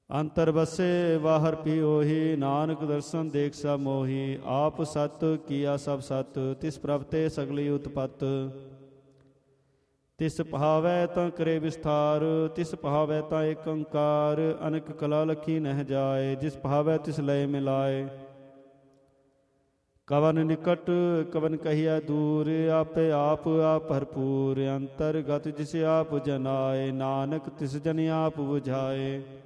ਅੰਤਰ ਵਸੇ ਬਾਹਰ ਪੀ ਉਹੀ, ਨਾਨਕ ਦਰਸ਼ਨ ਦੇਖ ਸਾ ਮੋਹੀ। ਆਪ ਸਤ ਕੀਆ ਸਭ ਸਤ, ਤਿਸ ਪ੍ਰਭ ਤੇ ਸਗਲੀ ਉਤਪਤ। ਤਿਸ ਭਾਵੈ ਤਾਂ ਕਰੇ ਵਿਸਥਾਰ, ਤਿਸ ਭਾਵੈ ਤਾਂ ਏਕ ਓੰਕਾਰ। ਅਨਕ ਕਲਾ ਲਖੀ ਨਹਿ ਜਾਏ, ਜਿਸ ਭਾਵੈ ਤਿਸ ਲਏ ਮਿਲਾਏ। ਕਵਨ ਨਿਕਟ ਕਵਨ ਕਹੀਐ ਦੂਰ, ਆਪੇ ਆਪ ਭਰਪੂਰ। ਅੰਤਰਗਤ ਜਿਸ ਆਪ ਜਨਾਏ, ਨਾਨਕ ਤਿਸ ਜਨ ਆਪ ਬੁਝਾਏ।